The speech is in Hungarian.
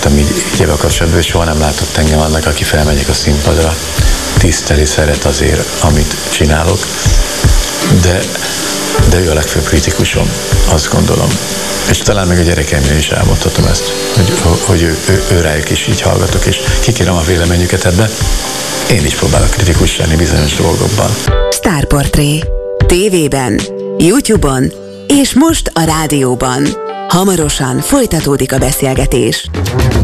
láttam így évvel kapcsolatban, soha nem látott engem annak, aki felmegyek a színpadra, tiszteli, szeret azért, amit csinálok, de ő a legfőbb kritikusom, azt gondolom. És talán még a gyerekeimnél is elmondhatom ezt, hogy ő rájuk is így hallgatok, és kikérem a véleményüket ebbe. Én is próbálok kritikus lenni bizonyos dolgokban. Sztárportré. TV-ben, YouTube-on és most a rádióban. Hamarosan folytatódik a beszélgetés.